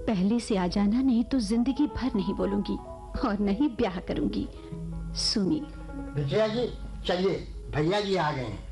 पहले से आ जाना, नहीं तो जिंदगी भर नहीं बोलूंगी और नहीं ब्याह करूंगी। सुनी। विजया जी चलिए, भैया जी आ गए हैं।